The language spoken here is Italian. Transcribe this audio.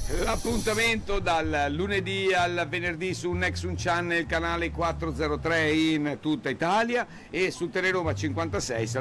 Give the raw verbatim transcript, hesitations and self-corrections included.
L'appuntamento dal lunedì al venerdì su Nexun Channel, canale quattrocentotre in tutta Italia, e su Teleroma cinquantasei